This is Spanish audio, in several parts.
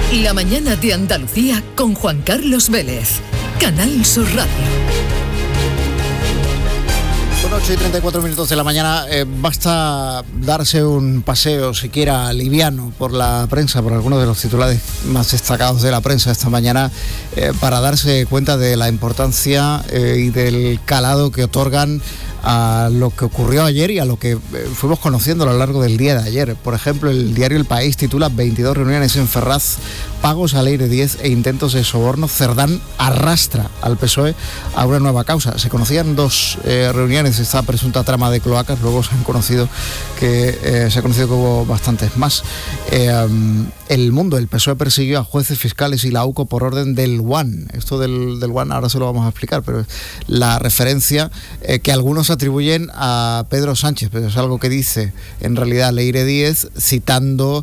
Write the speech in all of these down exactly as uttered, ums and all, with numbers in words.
La mañana de Andalucía con Juan Carlos Vélez. Canal Sur Radio. Son ocho y treinta y cuatro minutos de la mañana. Eh, basta darse un paseo, siquiera liviano, por la prensa, por algunos de los titulares más destacados de la prensa esta mañana, eh, para darse cuenta de la importancia eh, y del calado que otorgan a lo que ocurrió ayer y a lo que eh, fuimos conociendo a lo largo del día de ayer. Por ejemplo, el diario El País titula veintidós reuniones en Ferraz, pagos a Leire Díez e intentos de soborno. Cerdán arrastra al P S O E a una nueva causa. Se conocían dos eh, reuniones de esta presunta trama de cloacas, luego se han conocido que eh, se ha conocido que hubo bastantes más. Eh, um, el Mundo, el P S O E persiguió a jueces, fiscales y la U C O por orden del U A N. Esto del, del U A N ahora se lo vamos a explicar, pero la referencia eh, que algunos atribuyen a Pedro Sánchez, pero es algo que dice en realidad Leire Díez, citando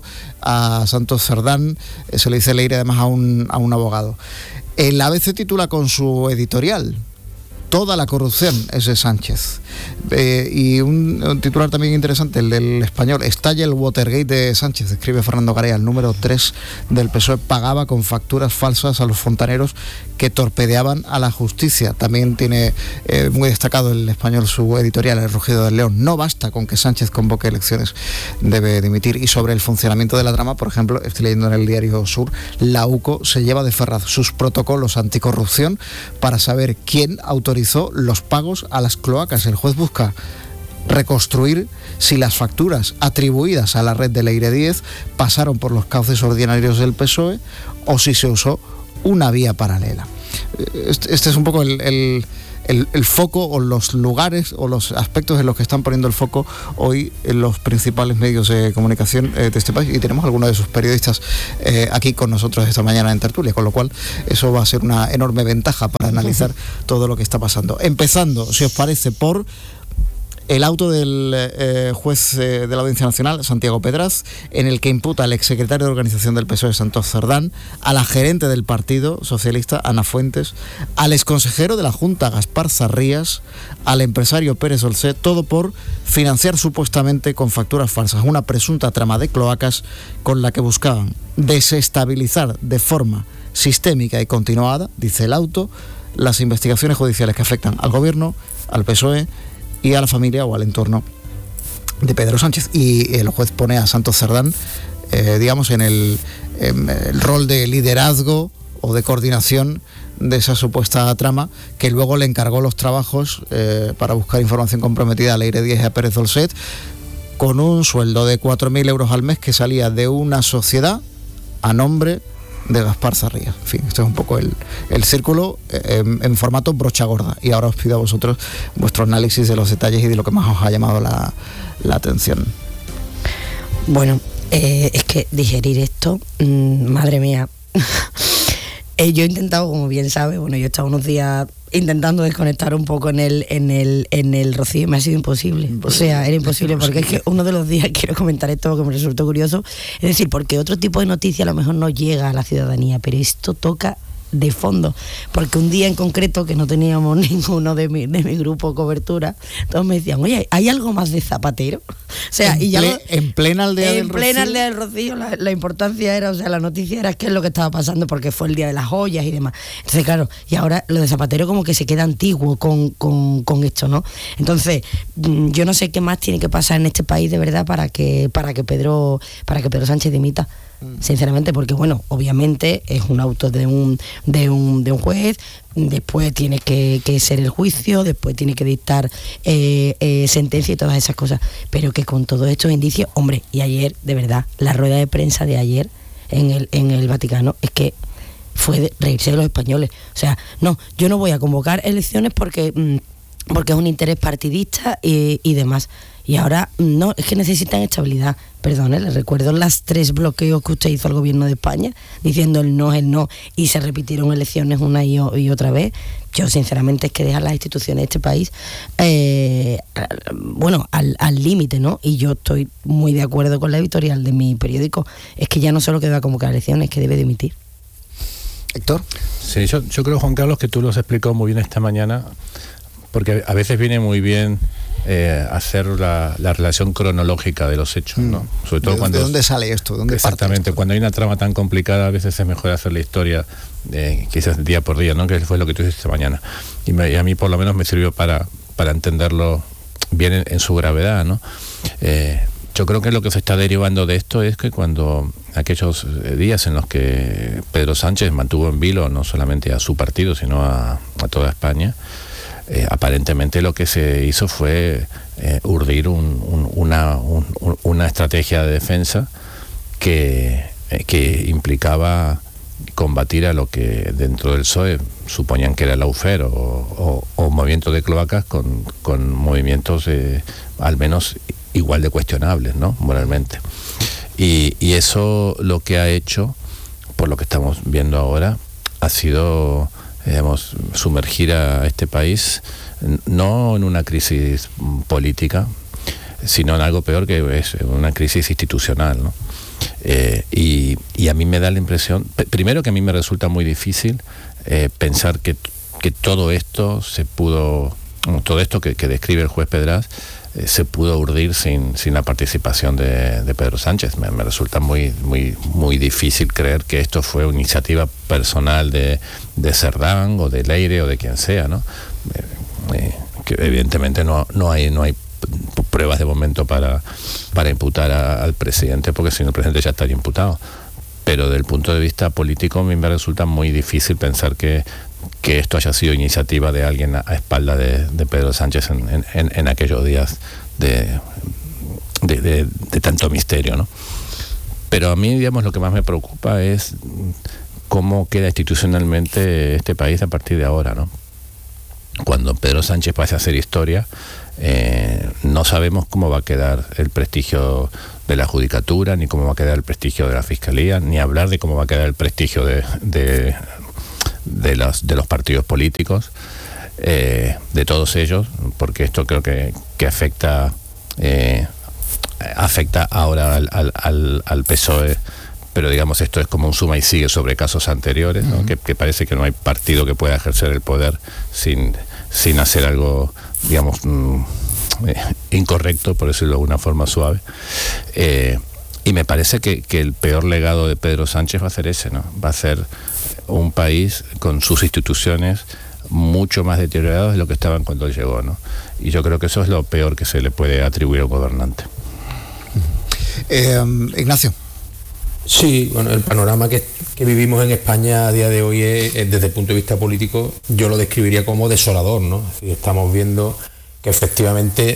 a Santos Cerdán. Eh, se le dice Leire además a un, a un abogado. El A B C titula con su editorial: toda la corrupción es de Sánchez. Eh, y un, un titular también interesante, el del Español: estalla el Watergate de Sánchez. Escribe Fernando Garay, el número tres del P S O E pagaba con facturas falsas a los fontaneros que torpedeaban a la justicia. También tiene eh, muy destacado el Español su editorial, El Rugido del León: no basta con que Sánchez convoque elecciones, debe dimitir. Y sobre el funcionamiento de la trama, por ejemplo, estoy leyendo en el diario Sur, la U C O se lleva de Ferraz sus protocolos anticorrupción para saber quién autorizó los pagos a las cloacas. El juez busca reconstruir si las facturas atribuidas a la red de Leire Díez pasaron por los cauces ordinarios del P S O E o si se usó una vía paralela. Este, este es un poco el, el, el, el foco o los lugares o los aspectos en los que están poniendo el foco hoy en los principales medios de comunicación eh, de este país, y tenemos algunos de sus periodistas eh, aquí con nosotros esta mañana en tertulia, con lo cual eso va a ser una enorme ventaja para analizar todo lo que está pasando. Empezando, si os parece, por el auto del eh, juez eh, de la Audiencia Nacional, Santiago Pedraz, en el que imputa al exsecretario de organización del P S O E, Santos Cerdán, a la gerente del Partido Socialista, Ana Fuentes, al exconsejero de la Junta, Gaspar Zarrías, al empresario Pérez Olcé, todo por financiar supuestamente con facturas falsas una presunta trama de cloacas con la que buscaban desestabilizar de forma sistémica y continuada, dice el auto, las investigaciones judiciales que afectan al gobierno, al P S O E y a la familia o al entorno de Pedro Sánchez. Y el juez pone a Santos Cerdán, eh, digamos, en el, en el rol de liderazgo o de coordinación de esa supuesta trama, que luego le encargó los trabajos eh, para buscar información comprometida a Leire Díez y a Pérez Olcet, con un sueldo de cuatro mil euros al mes que salía de una sociedad a nombre de Gaspar Zarrías. En fin, esto es un poco el, el círculo eh, en, en formato brocha gorda. Y ahora os pido a vosotros vuestro análisis de los detalles y de lo que más os ha llamado la, la atención. Bueno, eh, es que digerir esto, mmm, madre mía. eh, yo he intentado, como bien sabe, bueno, yo he estado unos días intentando desconectar un poco en el en el en el Rocío y me ha sido imposible. O sea, era imposible, porque es que uno de los días quiero comentar esto que me resultó curioso, es decir, porque otro tipo de noticia a lo mejor no llega a la ciudadanía, pero esto toca de fondo, porque un día en concreto que no teníamos ninguno de mi, de mi grupo cobertura, todos me decían: oye, ¿hay algo más de Zapatero? O sea, en, y ya ple, lo, en plena aldea en del Rocío. plena aldea del Rocío la, la importancia era, o sea, la noticia era qué es lo que estaba pasando, porque fue el día de las joyas y demás. Entonces, claro, y ahora lo de Zapatero como que se queda antiguo con, con, con esto, ¿no? Entonces, yo no sé qué más tiene que pasar en este país de verdad para que, para que Pedro, para que Pedro Sánchez dimita. Sinceramente, porque bueno, obviamente es un auto de un de un de un juez, después tiene que, que ser el juicio, después tiene que dictar eh, eh, sentencia y todas esas cosas, pero que con todos estos indicios, hombre, y ayer, de verdad, la rueda de prensa de ayer en el en el Vaticano es que fue de reírse de los españoles. O sea, no, yo no voy a convocar elecciones porque porque es un interés partidista y, y demás. Y ahora, no, es que necesitan estabilidad. Perdone, les recuerdo las tres bloqueos que usted hizo al gobierno de España, diciendo el no es el no, y se repitieron elecciones una y, y otra vez. Yo, sinceramente, es que dejan las instituciones de este país, eh, bueno, al límite, ¿no? Y yo estoy muy de acuerdo con la editorial de mi periódico. Es que ya no solo que debe convocar elecciones, es que debe dimitir. Héctor. Sí, yo, yo creo, Juan Carlos, que tú lo has explicado muy bien esta mañana, porque a veces viene muy bien eh, hacer la, la relación cronológica de los hechos, ¿no? Sobre todo ¿De, cuando, ¿De dónde sale esto? ¿De dónde exactamente, parte esto? Cuando hay una trama tan complicada, a veces es mejor hacer la historia eh, quizás día por día, ¿no? Que fue lo que tú hiciste esta mañana. Y, me, y a mí por lo menos me sirvió para, para entenderlo bien en, en su gravedad, ¿no? Eh, yo creo que lo que se está derivando de esto es que cuando aquellos días en los que Pedro Sánchez mantuvo en vilo no solamente a su partido, sino a, a toda España, Eh, aparentemente lo que se hizo fue eh, urdir un, un, una, un, una estrategia de defensa que, eh, que implicaba combatir a lo que dentro del P S O E suponían que era el lawfare o, o, o movimiento de cloacas con, con movimientos eh, al menos igual de cuestionables, ¿no? Moralmente. Y, y eso lo que ha hecho, por lo que estamos viendo ahora, ha sido... digamos, sumergir a este país no en una crisis política, sino en algo peor, que es una crisis institucional, ¿no? Eh, y, y a mí me da la impresión, primero que a mí me resulta muy difícil eh, pensar que, que todo esto se pudo, todo esto que, que describe el juez Pedraz, eh, se pudo urdir sin, sin la participación de, de Pedro Sánchez. Me, me resulta muy, muy, muy difícil creer que esto fue una iniciativa personal de, de Cerdán o de Leire o de quien sea, ¿no? Eh, eh, que evidentemente no, no hay, no hay pruebas de momento para, para imputar a, al presidente, porque si no el presidente ya estaría imputado. Pero desde el punto de vista político a mí me resulta muy difícil pensar que que esto haya sido iniciativa de alguien a, a espalda de, de Pedro Sánchez en, en, en aquellos días de, de, de, de tanto misterio, ¿no? Pero a mí, digamos, lo que más me preocupa es cómo queda institucionalmente este país a partir de ahora, ¿no? Cuando Pedro Sánchez pase a hacer historia, eh, no sabemos cómo va a quedar el prestigio de la judicatura, ni cómo va a quedar el prestigio de la fiscalía, ni hablar de cómo va a quedar el prestigio de... de de los de los partidos políticos, eh, de todos ellos, porque esto creo que, que afecta eh, afecta ahora al, al, al, al P S O E, pero digamos esto es como un suma y sigue sobre casos anteriores, ¿no? Uh-huh. que, que parece que no hay partido que pueda ejercer el poder sin, sin hacer algo, digamos, mm, eh, incorrecto, por decirlo de una forma suave. Eh, y me parece que, que el peor legado de Pedro Sánchez va a ser ese, ¿no? Va a ser un país con sus instituciones mucho más deterioradas de lo que estaban cuando él llegó, ¿no? Y yo creo que eso es lo peor que se le puede atribuir a un gobernante. Eh, Ignacio. Sí, bueno, el panorama que, que vivimos en España a día de hoy es, es, desde el punto de vista político, yo lo describiría como desolador, ¿no? Es decir, estamos viendo que efectivamente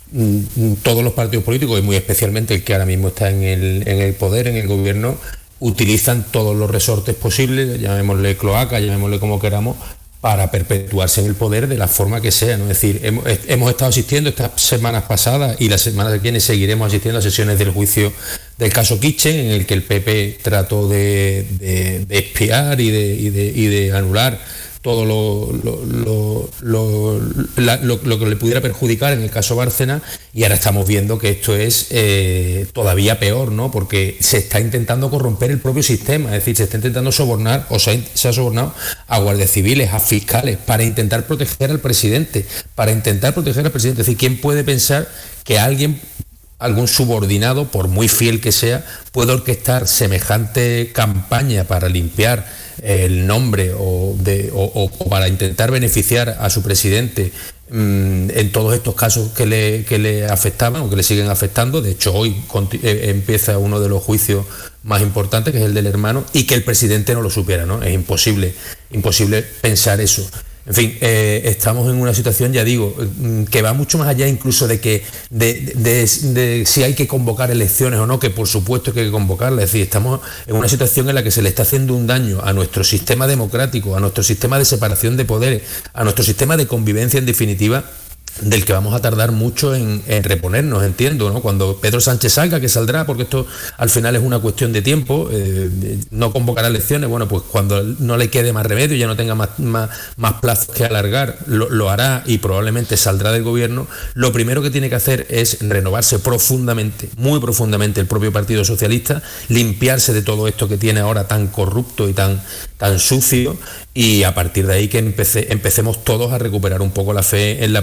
todos los partidos políticos, y muy especialmente el que ahora mismo está en el, en el poder, en el gobierno, utilizan todos los resortes posibles, llamémosle cloaca, llamémosle como queramos, para perpetuarse en el poder de la forma que sea, ¿no? Es decir, hemos, hemos estado asistiendo estas semanas pasadas y las semanas que vienen seguiremos asistiendo a sesiones del juicio del caso Kitchen, en el que el P P trató de, de, de espiar y de, y de, y de anular todo lo, lo, lo, lo, la, lo, lo que le pudiera perjudicar en el caso Bárcenas, y ahora estamos viendo que esto es eh, todavía peor, ¿no? Porque se está intentando corromper el propio sistema, es decir, se está intentando sobornar, o se ha, se ha sobornado a guardias civiles, a fiscales, para intentar proteger al presidente, para intentar proteger al presidente. Es decir, ¿quién puede pensar que alguien, algún subordinado, por muy fiel que sea, puede orquestar semejante campaña para limpiar el nombre o, de, o, o para intentar beneficiar a su presidente mmm, en todos estos casos que le, que le afectaban o que le siguen afectando? De hecho, hoy conti- eh, empieza uno de los juicios más importantes, que es el del hermano, y que el presidente no lo supiera, ¿no? Es imposible, imposible pensar eso. En fin, eh, estamos en una situación, ya digo, que va mucho más allá incluso de que de, de, de, de si hay que convocar elecciones o no, que por supuesto que hay que convocarlas. Es decir, estamos en una situación en la que se le está haciendo un daño a nuestro sistema democrático, a nuestro sistema de separación de poderes, a nuestro sistema de convivencia, en definitiva, del que vamos a tardar mucho en, en reponernos, entiendo, ¿no? Cuando Pedro Sánchez salga, que saldrá, porque esto al final es una cuestión de tiempo, eh, no convocará elecciones, bueno, pues cuando no le quede más remedio, ya no tenga más, más, más plazos que alargar, lo, lo hará y probablemente saldrá del gobierno. Lo primero que tiene que hacer es renovarse profundamente, muy profundamente, el propio Partido Socialista, limpiarse de todo esto que tiene ahora tan corrupto y tan, tan sucio, y a partir de ahí que empece, empecemos todos a recuperar un poco la fe en la política,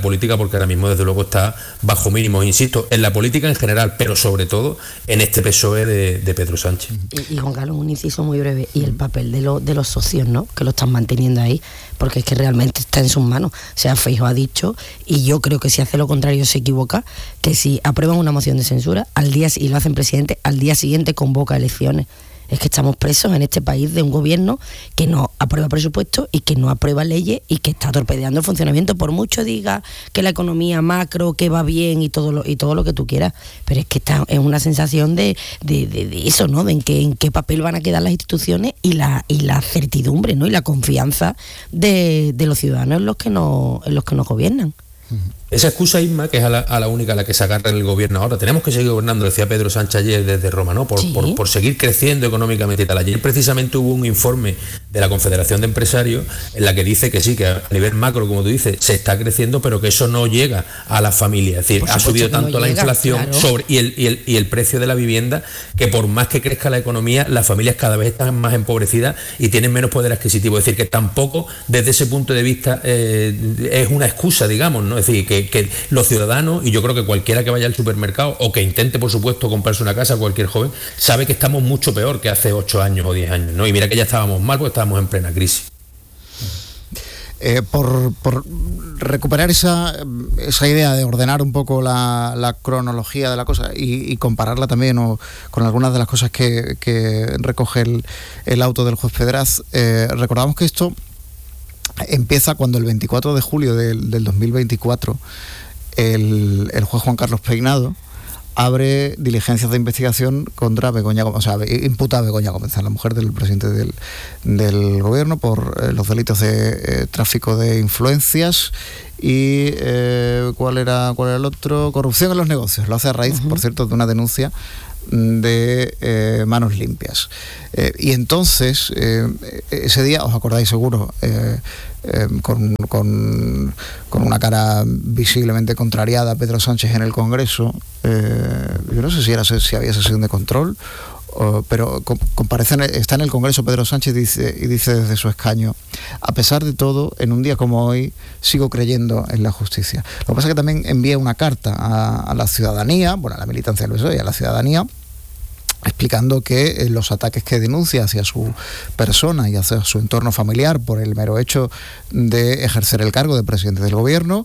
porque ahora mismo desde luego está bajo mínimos, insisto, en la política en general, pero sobre todo en este P S O E de, de Pedro Sánchez. Y, y Juan Carlos, un inciso muy breve, y el papel de, lo, de los socios, ¿no?, que lo están manteniendo ahí, porque es que realmente está en sus manos. O sea, Feijóo ha dicho, y yo creo que si hace lo contrario se equivoca, que si aprueban una moción de censura al día y lo hacen presidente, al día siguiente convoca elecciones. Es que estamos presos en este país de un gobierno que no aprueba presupuestos y que no aprueba leyes y que está torpedeando el funcionamiento, por mucho diga que la economía macro, que va bien y todo lo, y todo lo que tú quieras, pero es que está, es una sensación de, de, de, de eso, ¿no?, de en qué, en qué papel van a quedar las instituciones y la, y la certidumbre, ¿no?, y la confianza de, de los ciudadanos en los que no, en los que nos gobiernan. Esa excusa, Isma, que es a la, a la única a la que se agarra el gobierno ahora, tenemos que seguir gobernando, decía Pedro Sánchez ayer desde Roma, ¿no?, por, sí. por, por seguir creciendo económicamente y tal. Ayer precisamente hubo un informe de la Confederación de Empresarios en la que dice que sí, que a nivel macro, como tú dices, se está creciendo, pero que eso no llega a las familias. Es decir, ha subido tanto no la llega, inflación claro. sobre y el, y, el, y el precio de la vivienda, que por más que crezca la economía, las familias cada vez están más empobrecidas y tienen menos poder adquisitivo. Es decir, que tampoco desde ese punto de vista eh, es una excusa, digamos, ¿no? Es decir, que que los ciudadanos, y yo creo que cualquiera que vaya al supermercado o que intente, por supuesto, comprarse una casa, cualquier joven, sabe que estamos mucho peor que hace ocho años o diez años, ¿no? Y mira que ya estábamos mal porque estábamos en plena crisis. Eh, por, por recuperar esa, esa idea de ordenar un poco la, la cronología de la cosa y, y compararla también o, con algunas de las cosas que, que recoge el, el auto del juez Pedraz, eh, recordamos que esto empieza cuando el veinticuatro de julio del, del dos mil veinticuatro el, el juez Juan Carlos Peinado abre diligencias de investigación contra Begoña Gómez, o sea, imputa a Begoña Gómez, la mujer del presidente del, del gobierno, por eh, los delitos de eh, tráfico de influencias y eh, ¿cuál era, cuál era el otro? Corrupción en los negocios. Lo hace a raíz, uh-huh. por cierto, de una denuncia de eh, Manos Limpias. Eh, y entonces, eh, ese día, os acordáis seguro, eh, eh, con, con, con una cara visiblemente contrariada, Pedro Sánchez en el Congreso, eh, yo no sé si, era, si había sesión de control, o, pero comparece, está en el Congreso Pedro Sánchez dice, y dice desde su escaño: a pesar de todo, en un día como hoy, sigo creyendo en la justicia. Lo que pasa es que también envía una carta a, a la ciudadanía, bueno, a la militancia del P S O E y a la ciudadanía, explicando que los ataques que denuncia hacia su persona y hacia su entorno familiar por el mero hecho de ejercer el cargo de presidente del gobierno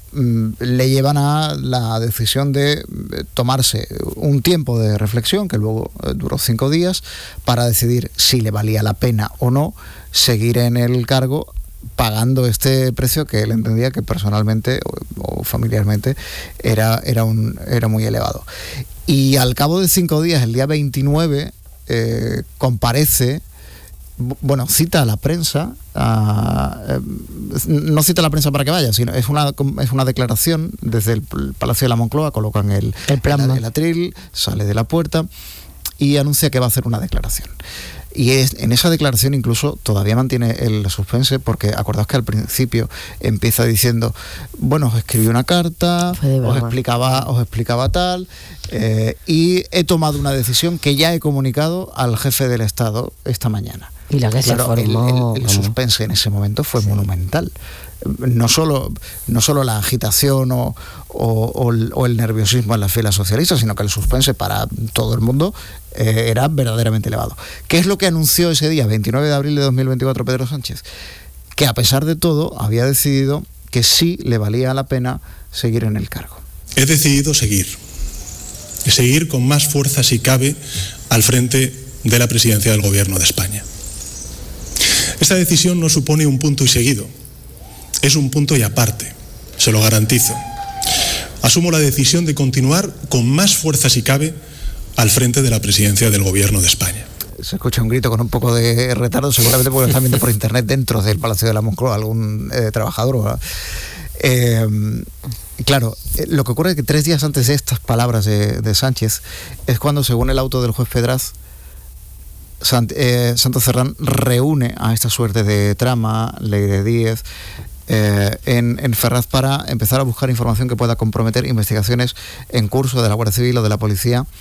le llevan a la decisión de tomarse un tiempo de reflexión, que luego duró cinco días, para decidir si le valía la pena o no seguir en el cargo pagando este precio que él entendía que personalmente o, o familiarmente era, era, un, era muy elevado. Y al cabo de cinco días, el día veintinueve, eh, comparece, bueno, cita a la prensa, a, eh, no cita a la prensa para que vaya, sino es una, es una declaración desde el Palacio de la Moncloa, colocan el, el, el, el atril, sale de la puerta y anuncia que va a hacer una declaración. Y es, en esa declaración incluso todavía mantiene el suspense, porque acordaos que al principio empieza diciendo, bueno, os escribí una carta, os explicaba, os explicaba tal, eh, y he tomado una decisión que ya he comunicado al jefe del Estado esta mañana. Y la que claro, se formó, el, el, el suspense en ese momento fue sí. monumental. No solo, no solo la agitación o, o, o, el, o el nerviosismo en las filas socialistas, sino que el suspense para todo el mundo eh, era verdaderamente elevado. ¿Qué es lo que anunció ese día, veintinueve de abril de dos mil veinticuatro, Pedro Sánchez? Que a pesar de todo había decidido que sí le valía la pena seguir en el cargo. He decidido seguir, seguir con más fuerza si cabe al frente de la presidencia del Gobierno de España. Esta decisión no supone un punto y seguido. Es un punto y aparte, se lo garantizo. Asumo la decisión de continuar con más fuerza si cabe al frente de la presidencia del Gobierno de España. Se escucha un grito con un poco de retardo, seguramente porque lo están viendo por internet dentro del Palacio de la Moncloa, algún eh, trabajador. Eh, claro, eh, lo que ocurre es que tres días antes de estas palabras de, de Sánchez es cuando, según el auto del juez Pedraz, Sant, eh, Santos Cerdán reúne a esta suerte de trama, ley de Díez, Eh, en, en Ferraz para empezar a buscar información que pueda comprometer investigaciones en curso de la Guardia Civil o de la Policía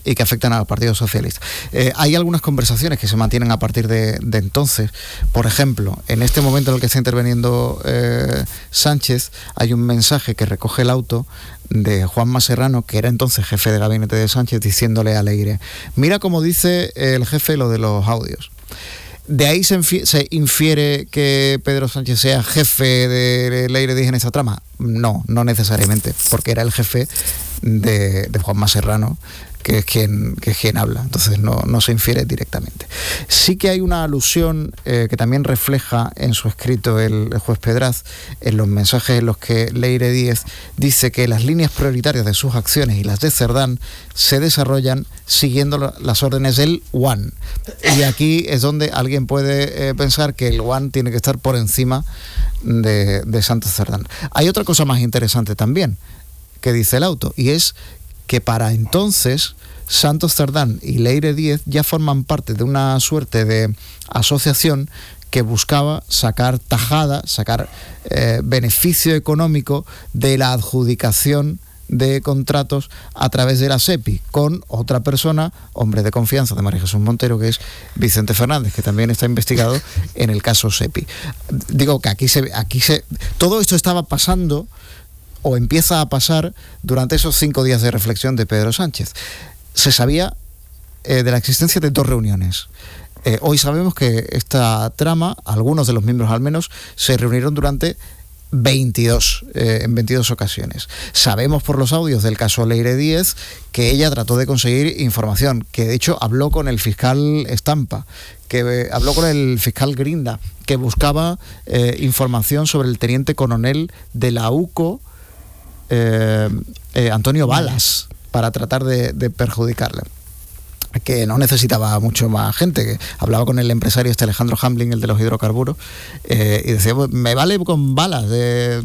y que afectan al Partido Socialista. Eh, hay algunas conversaciones que se mantienen a partir de, de entonces. Por ejemplo, en este momento en el que está interviniendo eh, Sánchez, hay un mensaje que recoge el auto de Juanma Serrano, que era entonces jefe de gabinete de Sánchez, diciéndole a Leire: mira cómo dice el jefe lo de los audios. ¿De ahí se, infi- se infiere que Pedro Sánchez sea jefe de Leire Díez en esa trama? No, no necesariamente, porque era el jefe de, de Juanma Serrano, que es quien, que es quien habla, entonces no, no se infiere directamente. Sí que hay una alusión eh, que también refleja en su escrito el, el juez Pedraz, en los mensajes en los que Leire Díez dice que las líneas prioritarias de sus acciones y las de Cerdán se desarrollan siguiendo las órdenes del U A N. Y aquí es donde alguien puede eh, pensar que el U A N tiene que estar por encima de, de Santos Cerdán. Hay otra cosa más interesante también que dice el auto, y es que para entonces Santos Cerdán y Leire Díez ya forman parte de una suerte de asociación que buscaba sacar tajada, sacar eh, beneficio económico de la adjudicación de contratos a través de la SEPI, con otra persona, hombre de confianza de María Jesús Montero, que es Vicente Fernández, que también está investigado en el caso SEPI. Digo que aquí se, aquí se, todo esto estaba pasando, o empieza a pasar, durante esos cinco días de reflexión de Pedro Sánchez. Se sabía eh, de la existencia de dos reuniones. Eh, hoy sabemos que esta trama, algunos de los miembros al menos, se reunieron durante veintidós, eh, en veintidós ocasiones. Sabemos por los audios del caso Leire Díez que ella trató de conseguir información, que de hecho habló con el fiscal Estampa, que eh, habló con el fiscal Grinda, que buscaba eh, información sobre el teniente coronel de la U C O, Eh, eh, Antonio Balas, para tratar de, de perjudicarle, que no necesitaba mucho más gente, que hablaba con el empresario este Alejandro Hamblin, el de los hidrocarburos, eh, y decía, pues, me vale con balas de...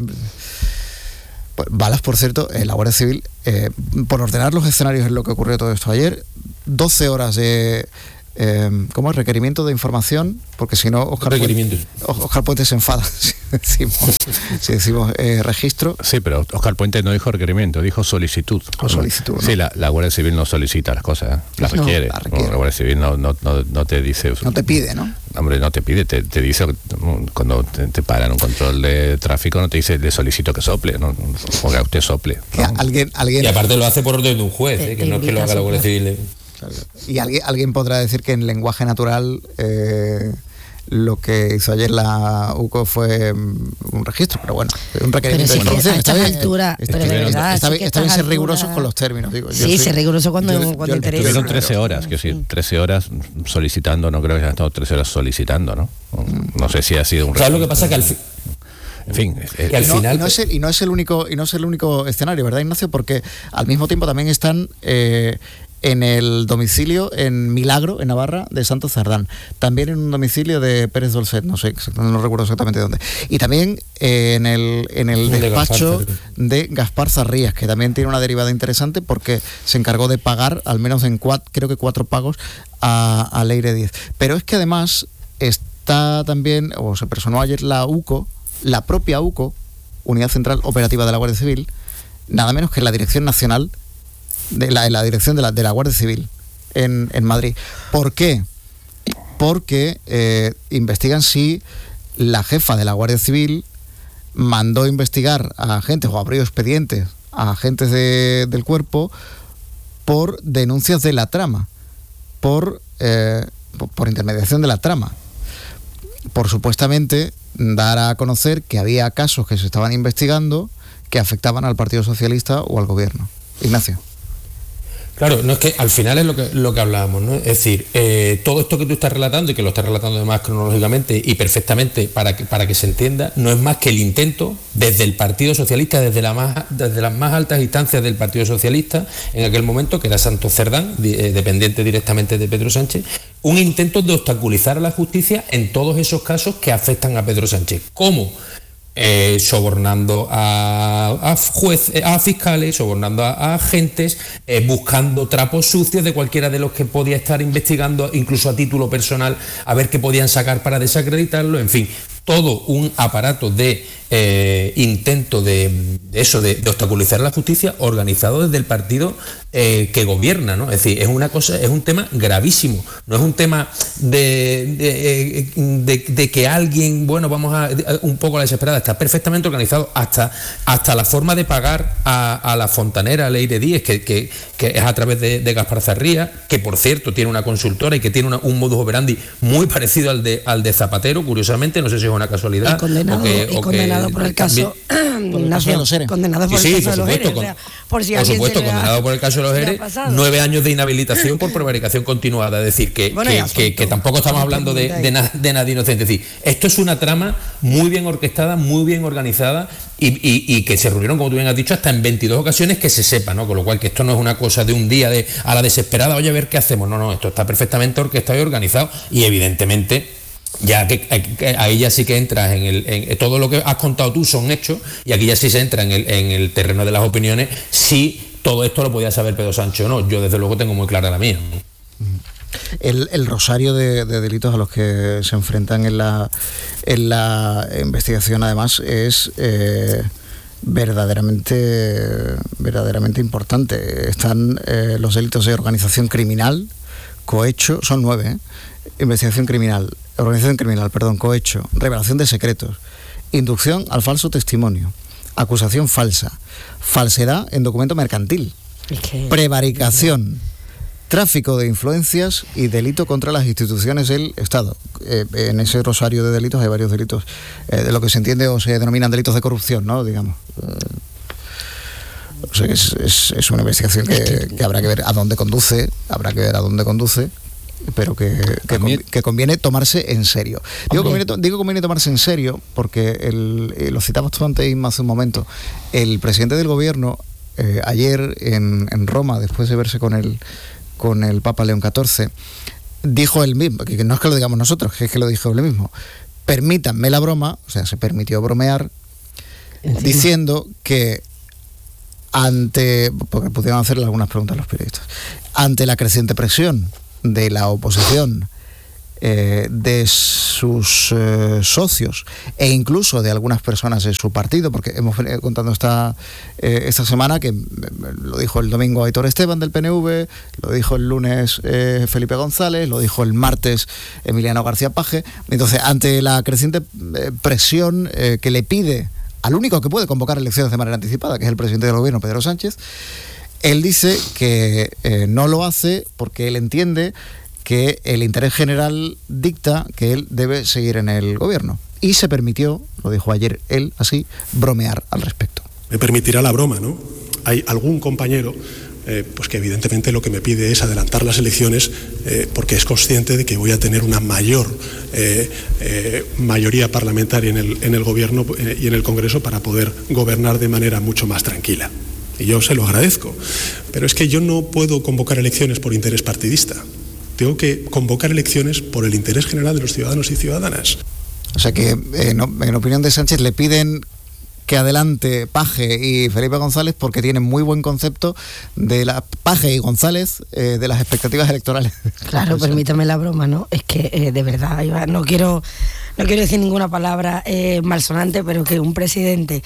Pues, balas, por cierto, en la Guardia Civil, eh, por ordenar los escenarios en lo que ocurrió todo esto ayer, doce horas de... Eh, ¿Cómo es? Requerimiento de información, porque si no Óscar Puente, Óscar Puente se enfada si decimos, si decimos eh, registro. Sí, pero Óscar Puente no dijo requerimiento, dijo solicitud. O solicitud, ¿no? Sí, la, la Guardia Civil no solicita las cosas, ¿eh? las no, requiere. la requiere. No, la Guardia Civil no, no, no, no te dice... No te pide, ¿no? Hombre, no te pide, te, te dice, cuando te, te paran un control de tráfico, no te dice, le solicito que sople, no, o que usted sople, ¿no? ¿Alguien, alguien... Y aparte lo hace por orden de un juez, ¿eh? Que no es que lo haga la Guardia Civil. Y alguien, alguien podrá decir que en lenguaje natural eh, lo que hizo ayer la U C O fue un registro, pero bueno, un requerimiento si de información. Está bien, altura, está, pero bien, verdad, está, sí bien, está bien ser altura... rigurosos con los términos. Digo, sí, ser riguroso cuando, yo, cuando yo, interesa. Estuvieron trece horas, que sí, trece horas solicitando, no creo que hayan estado trece horas solicitando, ¿no? No sé si ha sido un... Claro, lo que pasa es que al fin... En fin, y al no, final y no es el, y no es el único y no es el único escenario, ¿verdad, Ignacio? Porque al mismo tiempo también están eh, en el domicilio en Milagro, en Navarra, de Santos Cerdán, también en un domicilio de Pérez Dolcet, no sé, no recuerdo exactamente dónde, y también eh, en el en el de despacho Gaspar, de Gaspar Zarrías, que también tiene una derivada interesante porque se encargó de pagar, al menos en cuatro, creo que cuatro pagos a, a Leire Díez. Pero es que además está también, o se personó ayer la U C O, la propia U C O, Unidad Central Operativa de la Guardia Civil, nada menos que la Dirección Nacional, de la, la Dirección de la, de la Guardia Civil en, en Madrid. ¿Por qué? Porque eh, investigan si la jefa de la Guardia Civil mandó investigar a agentes o abrió expedientes a agentes de, del cuerpo por denuncias de la trama, por, eh, por, por intermediación de la trama, por supuestamente dar a conocer que había casos que se estaban investigando que afectaban al Partido Socialista o al gobierno. Ignacio. Claro, no es que al final es lo que lo que hablábamos, ¿no? Es decir, eh, todo esto que tú estás relatando y que lo estás relatando además cronológicamente y perfectamente para que para que se entienda, no es más que el intento desde el Partido Socialista, desde la más desde las más altas instancias del Partido Socialista en aquel momento, que era Santos Cerdán, eh, dependiente directamente de Pedro Sánchez, un intento de obstaculizar a la justicia en todos esos casos que afectan a Pedro Sánchez. ¿Cómo? Eh, sobornando a, a jueces, a fiscales, sobornando a, a agentes, eh, buscando trapos sucios de cualquiera de los que podía estar investigando, incluso a título personal, a ver qué podían sacar para desacreditarlo, en fin, todo un aparato de eh, intento de, de eso, de, de obstaculizar la justicia organizado desde el partido eh, que gobierna, ¿no? Es decir, es una cosa, es un tema gravísimo, no es un tema de, de, de, de que alguien, bueno, vamos a un poco a la desesperada, está perfectamente organizado, hasta, hasta la forma de pagar a, a la fontanera Leire Díez, que, que, que es a través de, de Gaspar Zarría, que por cierto tiene una consultora y que tiene una, un modus operandi muy parecido al de, al de Zapatero, curiosamente, no sé si es una casualidad. Y condenado, o que, y o condenado que, por el caso, por el caso de los ERE. Condenado por sí, el sí, caso por de los supuesto, ERE. con, O sea, por si por supuesto, se condenado ha, por el caso de los ERE, nueve años de inhabilitación por prevaricación continuada. Es decir, que, bueno, que, que, que tampoco estamos hablando de, de, na, de nadie inocente. Es decir, esto es una trama muy bien orquestada, muy bien organizada y, y, y que se reunieron, como tú bien has dicho, hasta en veintidós ocasiones que se sepa, ¿no? Con lo cual que esto no es una cosa de un día de a la desesperada, oye, a ver qué hacemos. No, no, esto está perfectamente orquestado y organizado y evidentemente ya que, que ahí ya sí que entras en el en, todo lo que has contado tú son hechos y aquí ya sí se entra en el, en el terreno de las opiniones si todo esto lo podía saber Pedro Sánchez o no. Yo desde luego tengo muy clara la mía. El, el rosario de, de delitos a los que se enfrentan en la en la investigación además es eh, verdaderamente verdaderamente importante. Están eh, los delitos de organización criminal, cohecho, son nueve, ¿eh? Investigación criminal, organización criminal, perdón, cohecho, revelación de secretos, inducción al falso testimonio, acusación falsa, falsedad en documento mercantil, es que... prevaricación, tráfico de influencias y delito contra las instituciones del Estado. Eh, en ese rosario de delitos hay varios delitos, eh, de lo que se entiende o se denominan delitos de corrupción, ¿no? Digamos. Eh, o sea que es, es, es una investigación que, que habrá que ver a dónde conduce, habrá que ver a dónde conduce, pero que, que, conviene, que conviene tomarse en serio. Digo conviene, digo conviene tomarse en serio porque el, eh, lo citabas tú antes, Isma, hace un momento. El presidente del gobierno eh, ayer en, en Roma, después de verse con el con el Papa León catorce, dijo él mismo, que no es que lo digamos nosotros, que es que lo dijo él mismo, permítanme la broma, o sea, se permitió bromear, encima, diciendo que ante, porque pudieron hacerle algunas preguntas a los periodistas, ante la creciente presión de la oposición, eh, de sus eh, socios e incluso de algunas personas de su partido, porque hemos venido contando esta, eh, esta semana que lo dijo el domingo Aitor Esteban del P N V, lo dijo el lunes eh, Felipe González, lo dijo el martes Emiliano García Paje. Entonces, ante la creciente eh, presión eh, que le pide al único que puede convocar elecciones de manera anticipada, que es el presidente del gobierno, Pedro Sánchez, él dice que eh, no lo hace porque él entiende que el interés general dicta que él debe seguir en el gobierno. Y se permitió, lo dijo ayer él así, bromear al respecto. Me permitirá la broma, ¿no? Hay algún compañero eh, pues que evidentemente lo que me pide es adelantar las elecciones eh, porque es consciente de que voy a tener una mayor eh, eh, mayoría parlamentaria en el, en el gobierno eh, y en el Congreso para poder gobernar de manera mucho más tranquila. Y yo se lo agradezco. Pero es que yo no puedo convocar elecciones por interés partidista. Tengo que convocar elecciones por el interés general de los ciudadanos y ciudadanas. O sea que, en, en opinión de Sánchez, le piden que adelante Paje y Felipe González porque tienen muy buen concepto de la Paje y González eh, de las expectativas electorales. Claro, permítame la broma, ¿no? Es que eh, de verdad, Iván, no quiero no quiero decir ninguna palabra eh, malsonante, pero que un presidente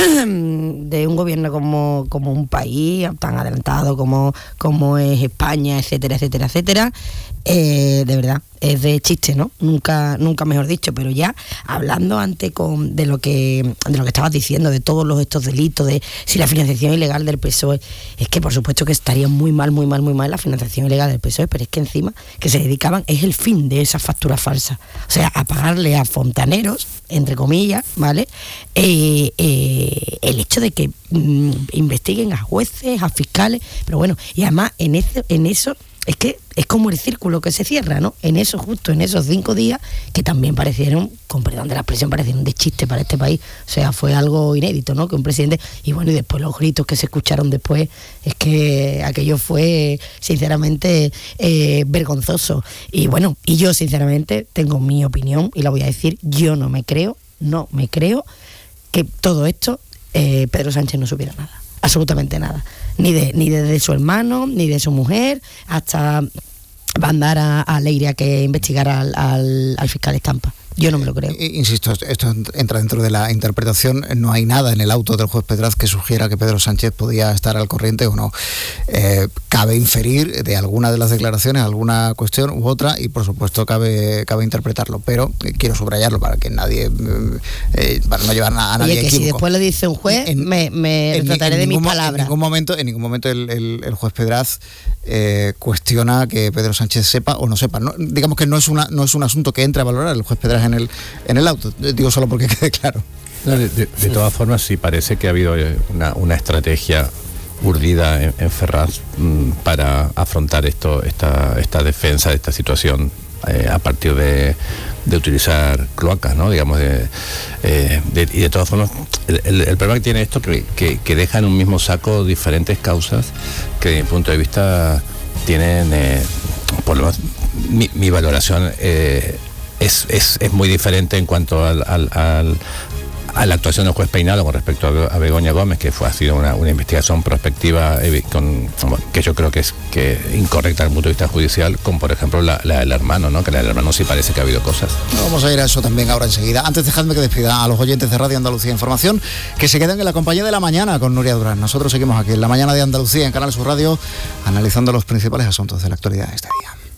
de un gobierno como, como un país tan adelantado como, como es España, etcétera, etcétera, etcétera, eh, de verdad, es de chiste, ¿no? Nunca, nunca mejor dicho, pero ya hablando antes con, de lo que de lo que estabas diciendo, de todos los estos delitos, de si la financiación ilegal del P S O E, es que por supuesto que estaría muy mal, muy mal, muy mal la financiación ilegal del P S O E, pero es que encima que se dedicaban, es el fin de esas facturas falsas, o sea, a pagarle a fontaneros, entre comillas, ¿vale? Eh, eh, el hecho de que mm, investiguen a jueces, a fiscales, pero bueno, y además en eso, en eso es que es como el círculo que se cierra, ¿no? En eso, justo en esos cinco días, que también parecieron, con perdón de la expresión, parecieron de chiste para este país. O sea, fue algo inédito, ¿no? Que un presidente, y bueno, y después los gritos que se escucharon después, es que aquello fue, sinceramente, eh, vergonzoso. Y bueno, y yo, sinceramente, tengo mi opinión, y la voy a decir, yo no me creo, no me creo que todo esto eh, Pedro Sánchez no supiera nada. Absolutamente nada, ni de ni de, de su hermano, ni de su mujer, hasta mandar a, a Leire a que investigara al, al, al fiscal Estampa. Yo no me lo creo. Eh, insisto, esto entra dentro de la interpretación. No hay nada en el auto del juez Pedraz que sugiera que Pedro Sánchez podía estar al corriente o no. Eh, cabe inferir de alguna de las declaraciones alguna cuestión u otra y por supuesto cabe cabe interpretarlo, pero eh, quiero subrayarlo para que nadie, eh, para no llevar a, a nadie Oye, que equívoco. si después lo dice un juez, en, me, me en, retrataré en de ningún, mis palabras. En ningún momento, en ningún momento el, el, el juez Pedraz eh, cuestiona que Pedro Sánchez sepa o no sepa. No, digamos que no es una no es un asunto que entre a valorar el juez Pedraz en el en el auto. Digo solo porque quede claro. No, de, de, de todas formas, sí parece que ha habido una, una estrategia urdida en, en Ferraz mmm, para afrontar esto, esta, esta defensa de esta situación eh, a partir de, de utilizar cloacas, ¿no? Digamos, de, eh, de, y de todas formas, el, el, el problema que tiene esto que, que, que deja en un mismo saco diferentes causas que, desde mi punto de vista, tienen, eh, por lo menos, mi, mi valoración eh, es, es, es muy diferente en cuanto al, al, al a la actuación del juez Peinado con respecto a Begoña Gómez, que fue ha sido una, una investigación prospectiva eh, con, que yo creo que es que incorrecta desde el punto de vista judicial, como por ejemplo la, la del hermano, ¿no? Que la del hermano sí parece que ha habido cosas. Vamos a ir a eso también ahora enseguida. Antes dejadme que despida a los oyentes de Radio Andalucía Información, que se queden en la compañía de La Mañana con Nuria Durán. Nosotros seguimos aquí en La Mañana de Andalucía, en Canal Sur Radio, analizando los principales asuntos de la actualidad de este día.